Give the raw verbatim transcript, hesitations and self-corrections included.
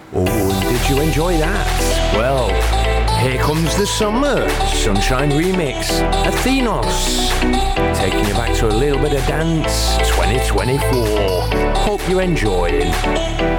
Oh, did you enjoy that? Well, here comes the summer. Sunshine Remix, Athenos. Taking you back to a little bit of dance, twenty twenty-four. Hope you're enjoying.